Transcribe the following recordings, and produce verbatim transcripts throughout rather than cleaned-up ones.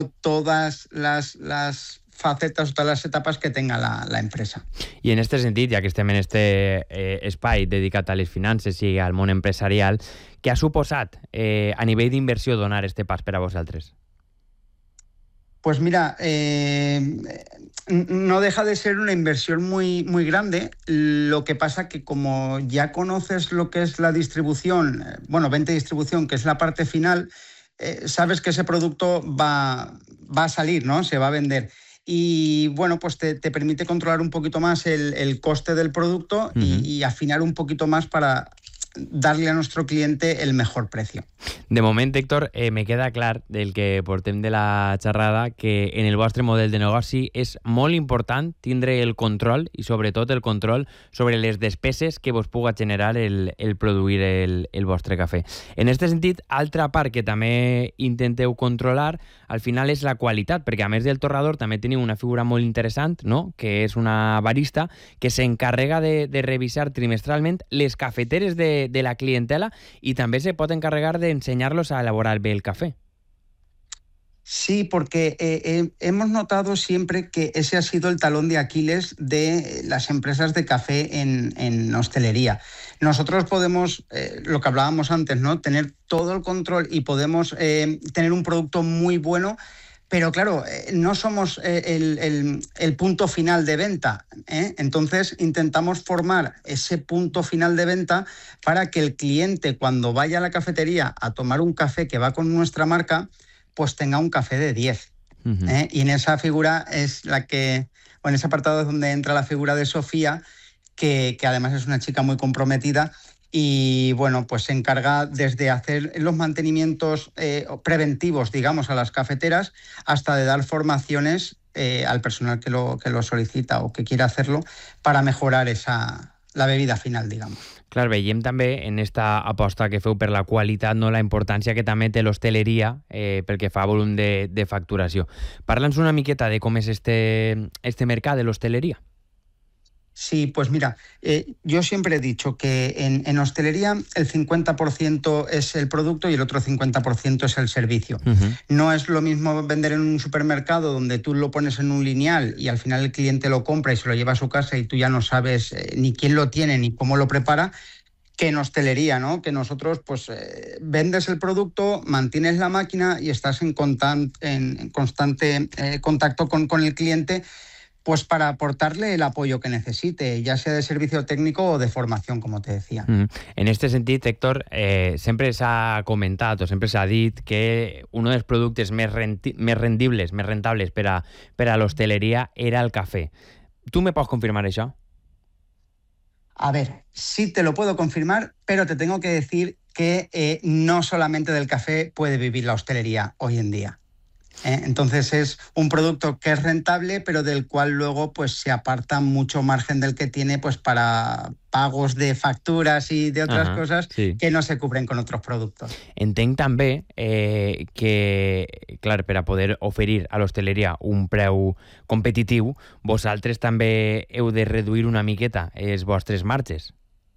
todas las, las facetes, totes les etapes que tenga la, la empresa. I en aquest sentit, ja que estem en este eh, espai dedicat a les finances i al món empresarial, què ha suposat eh, a nivell d'inversió donar este pas per a vosaltres? Pues mira, eh, no deja de ser una inversión muy, muy grande. Lo que pasa que como ya conoces lo que es la distribución, bueno, venta y distribución, que es la parte final, eh, sabes que ese producto va, va a salir, ¿no? Se va a vender. Y bueno, pues te, te permite controlar un poquito más el, el coste del producto y, uh-huh. y afinar un poquito más para darle a nuestro cliente el mejor precio. De moment, Héctor, eh, me queda clar del que portem de la xerrada que en el vostre model de negoci és molt important tindre el control i sobretot el control sobre les despeses que vos puga generar el, el produir el, el vostre cafè. En aquest sentit, altra part que també intenteu controlar al final és la qualitat, perquè a més del torrador també teniu una figura molt interessant, no? Que és una barista que s'encarrega de, de revisar trimestralment les cafeteres de, de la clientela i també se pot encarregar d'ensenyar-los a elaborar bé el café. Sí, porque eh, eh, hemos notado siempre que ese ha sido el talón de Aquiles de las empresas de café en, en hostelería. Nosotros podemos, eh, lo que hablábamos antes, ¿no? Tener todo el control y podemos eh, tener un producto muy bueno, pero claro, eh, no somos eh, el, el, el punto final de venta, ¿eh? Entonces intentamos formar ese punto final de venta para que el cliente, cuando vaya a la cafetería a tomar un café que va con nuestra marca, pues tenga un café de diez. Uh-huh. ¿eh? Y en esa figura es la que, o en ese apartado es donde entra la figura de Sofía, que, que además es una chica muy comprometida y bueno, pues se encarga desde hacer los mantenimientos eh, preventivos, digamos, a las cafeteras, hasta de dar formaciones eh, al personal que lo, que lo solicita o que quiera hacerlo para mejorar esa, la bebida final, digamos. Clar, veiem també en esta aposta que feu per la qualitat, no, la importància que també té l'hostaleria eh, pel que fa a volum de, de facturació. Parla'ns una miqueta de com és este, este mercat de l'hostaleria. Sí, pues mira, eh, yo siempre he dicho que en, en hostelería el cincuenta por ciento es el producto y el otro cincuenta por ciento es el servicio. Uh-huh. No es lo mismo vender en un supermercado donde tú lo pones en un lineal y al final el cliente lo compra y se lo lleva a su casa y tú ya no sabes eh, ni quién lo tiene ni cómo lo prepara, que en hostelería, ¿no? Que nosotros pues eh, vendes el producto, mantienes la máquina y estás en, constant, en, en constante eh, contacto con, con el cliente, pues para aportarle el apoyo que necesite, ya sea de servicio técnico o de formación, como te decía. Mm. En este sentit, Héctor, eh, sempre s'ha comentat o sempre s'ha dit que un dels productes més, renti- més rendibles, més rentables per a, per a l'hostaleria era el cafè. Tu me pots confirmar això? A ver, sí te lo puedo confirmar, pero te tengo que decir que eh, no solamente del café puede vivir la hostelería hoy en día. ¿eh? Entonces es un producto que es rentable, pero del cual luego pues se aparta mucho margen del que tiene pues para pagos de facturas y de otras uh-huh, cosas sí. que no se cubren con otros productos. Entenc també eh, que, clar, per a poder oferir a l'hostaleria un preu competitiu, vosaltres també heu de reduir una miqueta els vostres marges.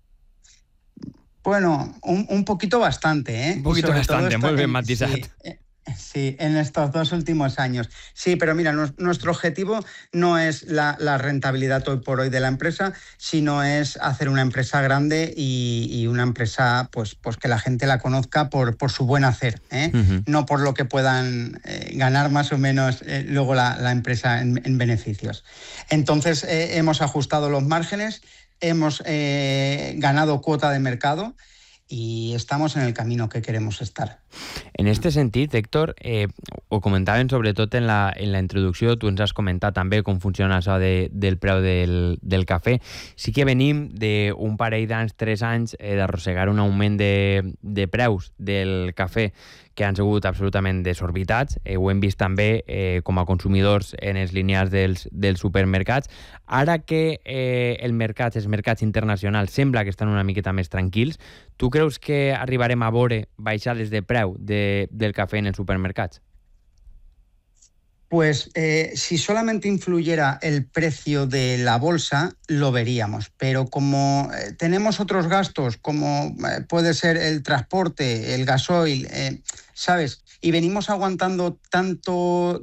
Bueno, un, un poquito bastante, ¿eh? Un poquito bastante, muy bien matizat. Sí, eh, Sí, en estos dos últimos años. Sí, pero mira, no, nuestro objetivo no es la, la rentabilidad hoy por hoy de la empresa, sino es hacer una empresa grande y, y una empresa pues, pues que la gente la conozca por, por su buen hacer, ¿eh? Uh-huh. No por lo que puedan eh, ganar más o menos eh, luego la, la empresa en, en beneficios. Entonces eh, hemos ajustado los márgenes, hemos eh, ganado cuota de mercado i estamos en el camino que queremos estar. En este sentit, Héctor, eh, ho comentaven sobretot en la, en la introducció, tu ens has comentat també com funciona això de, del preu del, del cafè. Sí que venim d'un parell d'anys, tres anys, eh, d'arrossegar un augment de, de preus del cafè que han sigut absolutament desorbitats. Eh, ho hem vist també eh, com a consumidors en els lineals dels, dels supermercats. Ara que eh, el mercat, els mercats internacionals sembla que estan una miqueta més tranquils, tu creus que arribarem a veure baixades de preu de, del cafè en els supermercats? Pues eh, si solamente influyera el precio de la bolsa, lo veríamos. Pero como eh, tenemos otros gastos, como eh, puede ser el transporte, el gasoil, eh, ¿sabes? Y venimos aguantando tanto,